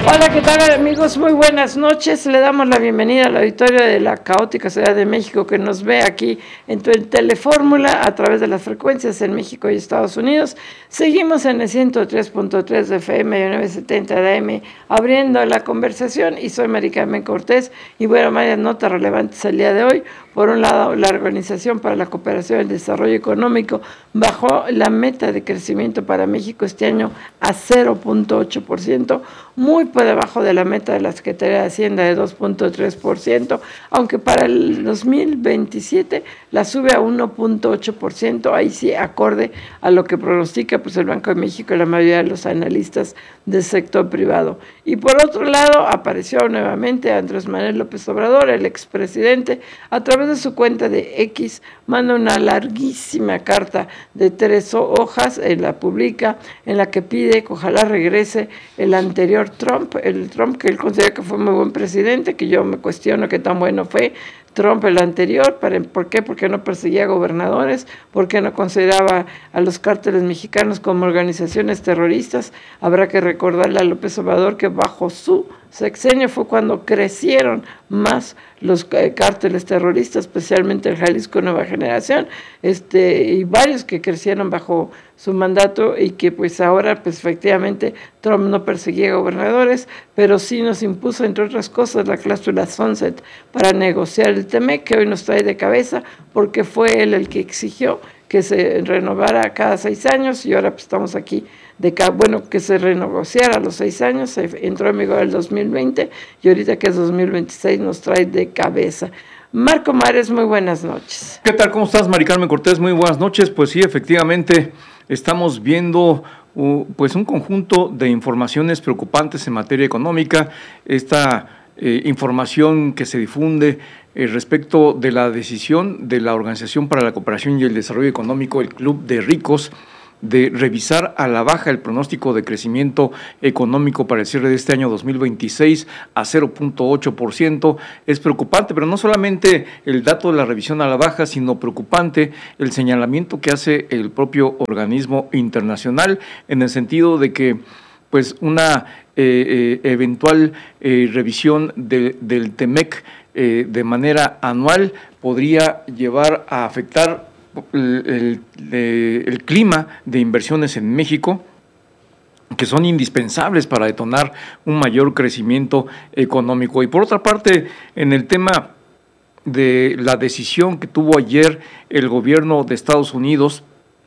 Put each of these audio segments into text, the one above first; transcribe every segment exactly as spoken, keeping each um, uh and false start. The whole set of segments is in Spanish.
Hola, ¿qué tal, amigos? Muy buenas noches. Le damos la bienvenida al auditorio de la caótica Ciudad de México que nos ve aquí en Telefórmula a través de las frecuencias en México y Estados Unidos. Seguimos en el ciento tres punto tres de F M y novecientos setenta de A M abriendo la conversación y soy Mari Carmen Cortés y bueno, varias notas relevantes el día de hoy. Por un lado, la Organización para la Cooperación y el Desarrollo Económico bajó la meta de crecimiento para México este año a cero punto ocho por ciento, muy por debajo de la meta de la Secretaría de Hacienda de dos punto tres por ciento, aunque para el dos mil veintisiete la sube a uno punto ocho por ciento, ahí sí acorde a lo que pronostica pues, el Banco de México y la mayoría de los analistas del sector privado. Y por otro lado, apareció nuevamente Andrés Manuel López Obrador, el expresidente, a través de su cuenta de X, manda una larguísima carta de tres hojas, en la publica, en la que pide que ojalá regrese el anterior Trump, el Trump que él considera que fue muy buen presidente, que yo me cuestiono qué tan bueno fue Trump el anterior. ¿Para, ¿Por qué? Porque no perseguía gobernadores, porque no consideraba a los cárteles mexicanos como organizaciones terroristas. Habrá que recordarle a López Obrador que bajo su sexenio fue cuando crecieron más los cárteles terroristas, especialmente el Jalisco Nueva Generación, este, y varios que crecieron bajo su mandato y que pues ahora pues efectivamente Trump no perseguía gobernadores, pero sí nos impuso entre otras cosas la cláusula Sunset para negociar el T M E C, que hoy nos trae de cabeza porque fue él el que exigió que se renovara cada seis años y ahora pues estamos aquí de cada, bueno, que se renegociara a los seis años, se entró en vigor el dos mil veinte y ahorita que es dos mil veintiséis nos trae de cabeza. Marco Mares, muy buenas noches. ¿Qué tal? ¿Cómo estás, Mari Carmen Cortés? Muy buenas noches. Pues sí, efectivamente estamos viendo uh, pues un conjunto de informaciones preocupantes en materia económica. Esta eh, información que se difunde eh, respecto de la decisión de la Organización para la Cooperación y el Desarrollo Económico, el Club de Ricos, de revisar a la baja el pronóstico de crecimiento económico para el cierre de este año dos mil veintiséis a cero punto ocho por ciento. Es preocupante, pero no solamente el dato de la revisión a la baja, sino preocupante el señalamiento que hace el propio organismo internacional en el sentido de que pues una eh, eh, eventual eh, revisión de, del T M E C eh, de manera anual podría llevar a afectar El, el, el clima de inversiones en México, que son indispensables para detonar un mayor crecimiento económico. Y por otra parte, en el tema de la decisión que tuvo ayer el gobierno de Estados Unidos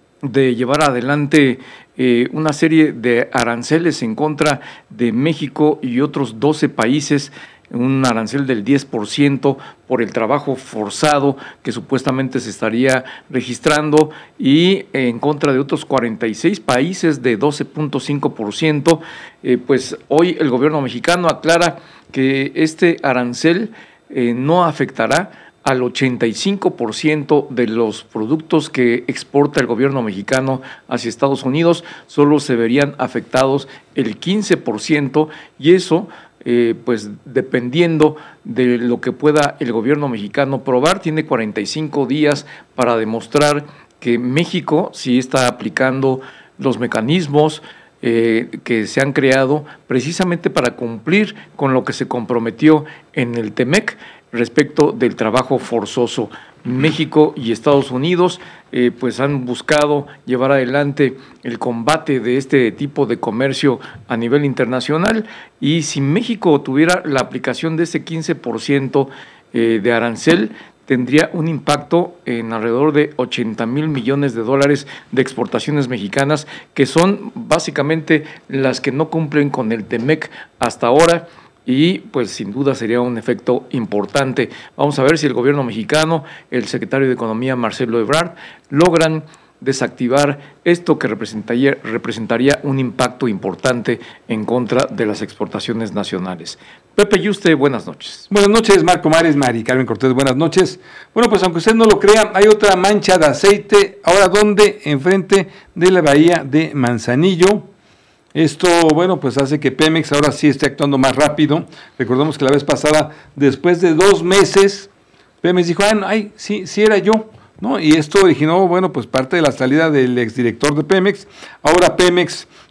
de llevar adelante eh, una serie de aranceles en contra de México y otros doce países, un arancel del diez por ciento por el trabajo forzado que supuestamente se estaría registrando y en contra de otros cuarenta y seis países de doce punto cinco por ciento, eh, pues hoy el gobierno mexicano aclara que este arancel eh, no afectará al ochenta y cinco por ciento de los productos que exporta el gobierno mexicano hacia Estados Unidos, solo se verían afectados el quince por ciento y eso Eh, pues dependiendo de lo que pueda el gobierno mexicano probar, tiene cuarenta y cinco días para demostrar que México sí está aplicando los mecanismos eh, que se han creado precisamente para cumplir con lo que se comprometió en el T M E C respecto del trabajo forzoso. México y Estados Unidos eh, pues han buscado llevar adelante el combate de este tipo de comercio a nivel internacional y si México tuviera la aplicación de ese quince por ciento eh, de arancel, tendría un impacto en alrededor de ochenta mil millones de dólares de exportaciones mexicanas, que son básicamente las que no cumplen con el T M E C hasta ahora. Y pues sin duda sería un efecto importante. Vamos a ver si el gobierno mexicano, el secretario de Economía Marcelo Ebrard, logran desactivar esto que representaría, representaría un impacto importante en contra de las exportaciones nacionales. Pepe Yuste, buenas noches. Buenas noches, Marco Mares, Mari Carmen Cortés, buenas noches. Bueno, pues aunque usted no lo crea, hay otra mancha de aceite, ahora ¿dónde? Enfrente de la bahía de Manzanillo. Esto, bueno, pues hace que Pemex ahora sí esté actuando más rápido. Recordemos que la vez pasada, después de dos meses, Pemex dijo, ah, no, ay, sí, sí era yo, ¿no? Y esto originó, bueno, pues parte de la salida del exdirector de Pemex. Ahora Pemex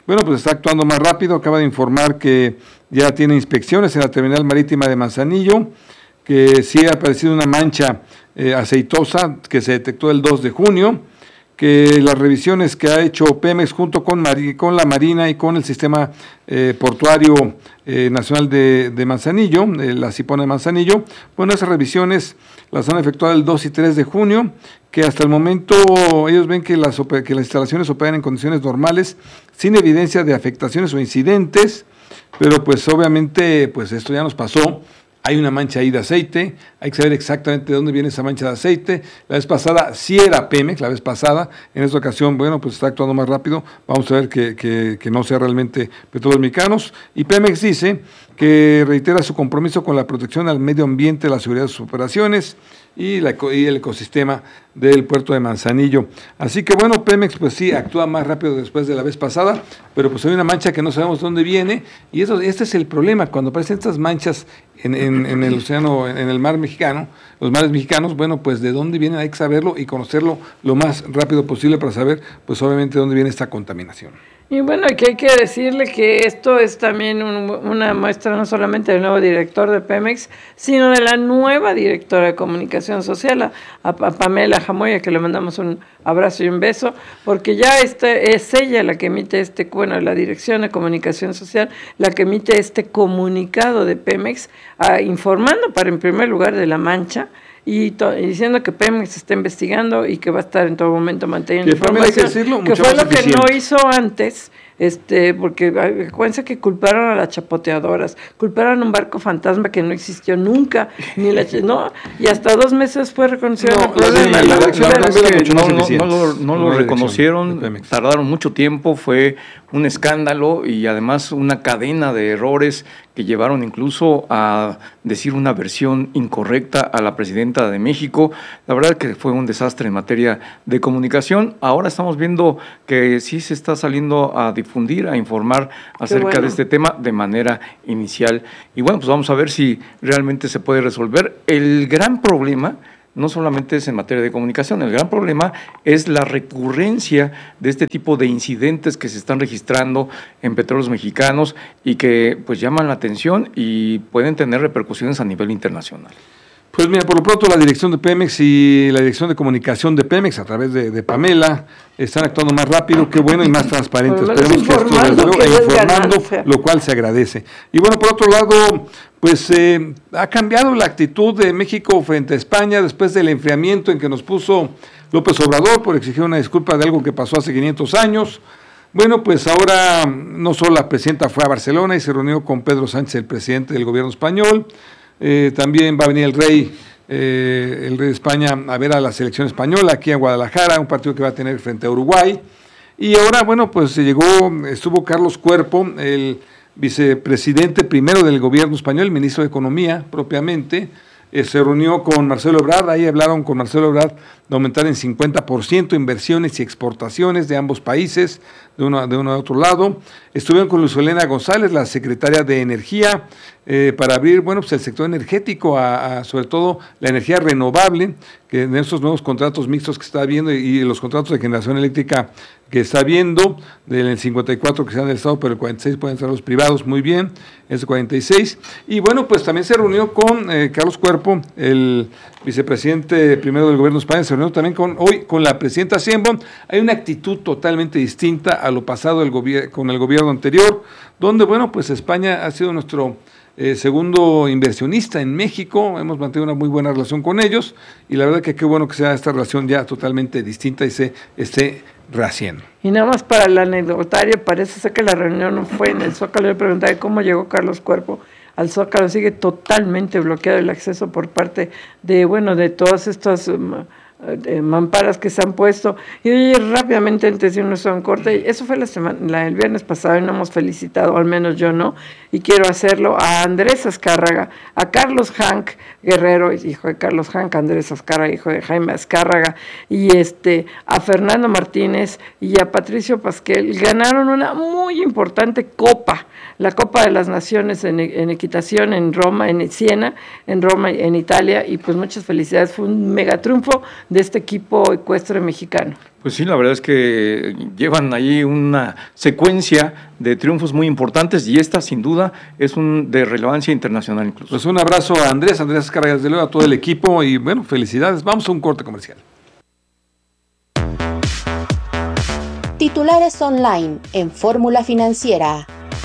bueno, pues está actuando más rápido, acaba de informar que ya tiene inspecciones en la terminal marítima de Manzanillo, que sí ha aparecido una mancha eh, aceitosa que se detectó el dos de junio, que las revisiones que ha hecho Pemex junto con, Mari, con la Marina y con el Sistema eh, Portuario eh, Nacional de, de Manzanillo, eh, la Cipona de Manzanillo, bueno, esas revisiones las han efectuado el dos y tres de junio, que hasta el momento ellos ven que las, que las instalaciones operan en condiciones normales, sin evidencia de afectaciones o incidentes, pero pues obviamente pues esto ya nos pasó. Hay una mancha ahí de aceite, hay que saber exactamente de dónde viene esa mancha de aceite. La vez pasada sí era Pemex, la vez pasada, en esta ocasión, bueno, pues está actuando más rápido, vamos a ver que, que, que no sea realmente Petróleos Mexicanos. Y Pemex dice que reitera su compromiso con la protección al medio ambiente, la seguridad de sus operaciones y, la, y el ecosistema del puerto de Manzanillo. Así que bueno, Pemex pues sí actúa más rápido después de la vez pasada, pero pues hay una mancha que no sabemos dónde viene, y eso, este es el problema, cuando aparecen estas manchas en, en, en el océano, en el mar mexicano, los mares mexicanos, bueno, pues de dónde vienen hay que saberlo y conocerlo lo más rápido posible para saber, pues obviamente, de dónde viene esta contaminación. Y bueno, que hay que decirle que esto es también un, una muestra no solamente del nuevo director de Pemex, sino de la nueva directora de comunicación social, a, a Pamela Jamoya, que le mandamos un abrazo y un beso, porque ya este, es ella la que emite este, bueno, la dirección de comunicación social, la que emite este comunicado de Pemex, a, informando para en primer lugar de la mancha, Y, to, y diciendo que Pemex está investigando y que va a estar en todo momento manteniendo información, que, decirlo, que fue lo suficiente. Que no hizo antes, este, porque acuérdense que culparon a las chapoteadoras, culparon a un barco fantasma que no existió nunca, ni la, no, y hasta dos meses fue reconocido no, el problema. Sí, la, la, la verdad es que no, no, no lo, no lo reconocieron, tardaron mucho tiempo, fue un escándalo y además una cadena de errores que llevaron incluso a decir una versión incorrecta a la presidenta de México. La verdad es que fue un desastre en materia de comunicación. Ahora estamos viendo que sí se está saliendo a difundir, a informar acerca bueno. de este tema de manera inicial. Y bueno, pues vamos a ver si realmente se puede resolver. El gran problema no solamente es en materia de comunicación, el gran problema es la recurrencia de este tipo de incidentes que se están registrando en Petróleos Mexicanos y que pues llaman la atención y pueden tener repercusiones a nivel internacional. Pues mira, por lo pronto la dirección de Pemex y la dirección de comunicación de Pemex a través de, de Pamela están actuando más rápido, qué bueno, y más transparente. Esperemos que esto desde luego, e informando, lo cual se agradece. Y bueno, por otro lado, pues eh, ha cambiado la actitud de México frente a España después del enfriamiento en que nos puso López Obrador por exigir una disculpa de algo que pasó hace quinientos años. Bueno, pues ahora no solo la presidenta fue a Barcelona y se reunió con Pedro Sánchez, el presidente del gobierno español. Eh, también va a venir el rey, eh, el rey de España a ver a la selección española aquí en Guadalajara, un partido que va a tener frente a Uruguay. Y ahora, bueno, pues llegó, estuvo Carlos Cuerpo, el vicepresidente primero del gobierno español, el ministro de Economía propiamente, eh, se reunió con Marcelo Ebrard, ahí hablaron con Marcelo Ebrard de aumentar en cincuenta por ciento inversiones y exportaciones de ambos países, de uno, de uno a otro lado. Estuvieron con Luz Helena González, la secretaria de Energía, eh, para abrir, bueno, pues el sector energético, a, a, sobre todo la energía renovable, que en estos nuevos contratos mixtos que está habiendo y, y los contratos de generación eléctrica que está habiendo, del cincuenta y cuatro que sean del Estado, pero el cuarenta y seis pueden ser los privados, muy bien, es cuarenta y seis. Y bueno, pues también se reunió con eh, Carlos Cuerpo, el vicepresidente primero del gobierno de España, se reunió también con, hoy con la presidenta Sheinbaum. Hay una actitud totalmente distinta a lo pasado el gobier- con el gobierno anterior, donde, bueno, pues España ha sido nuestro Eh, segundo inversionista en México, hemos mantenido una muy buena relación con ellos y la verdad que qué bueno que sea esta relación ya totalmente distinta y se esté rehaciendo. Y nada más para el anecdotario, parece ser que la reunión no fue en el Zócalo. Le pregunté cómo llegó Carlos Cuerpo al Zócalo. Sigue totalmente bloqueado el acceso por parte de, bueno, de todas estas um, eh, mamparas que se han puesto. Y oye, rápidamente antes de irnos a un corte, eso fue la semana, la, el viernes pasado y no hemos felicitado, al menos yo no, y quiero hacerlo a Andrés Azcárraga, a Carlos Hank Guerrero, hijo de Carlos Hank, Andrés Azcárraga, hijo de Jaime Azcárraga, y este a Fernando Martínez y a Patricio Pasquel. Ganaron una muy importante copa, la Copa de las Naciones en, en equitación en Roma, en Siena, en Roma, en Italia, y pues muchas felicidades, fue un mega triunfo de este equipo ecuestre mexicano. Pues sí, la verdad es que llevan ahí una secuencia de triunfos muy importantes y esta sin duda es un de relevancia internacional incluso. Pues un abrazo a Andrés, Andrés Azcárraga, desde luego a todo el equipo y bueno, felicidades. Vamos a un corte comercial. Titulares online en Fórmula Financiera.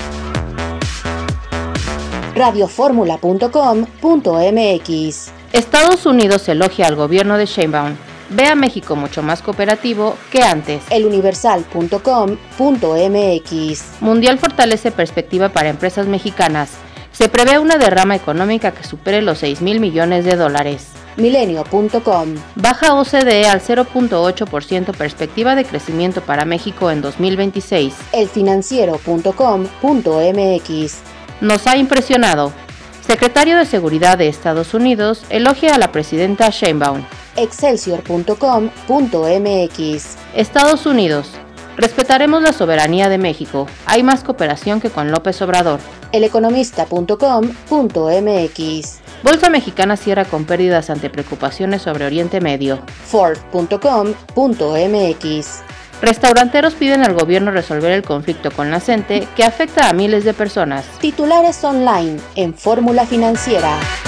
radio fórmula punto com punto m x. Estados Unidos elogia al gobierno de Sheinbaum. Ve a México mucho más cooperativo que antes. el universal punto com punto m x. Mundial fortalece perspectiva para empresas mexicanas. Se prevé una derrama económica que supere los seis mil millones de dólares. milenio punto com. Baja O C D E al cero punto ocho por ciento perspectiva de crecimiento para México en dos mil veintiséis. el financiero punto com punto m x. Nos ha impresionado. Secretario de Seguridad de Estados Unidos elogia a la presidenta Sheinbaum. excelsior punto com punto m x. Estados Unidos. Respetaremos la soberanía de México. Hay más cooperación que con López Obrador. el economista punto com punto m x. Bolsa Mexicana cierra con pérdidas ante preocupaciones sobre Oriente Medio. ford punto com punto m x. Restauranteros piden al gobierno resolver el conflicto con la CENTE que afecta a miles de personas. Titulares online en Fórmula Financiera.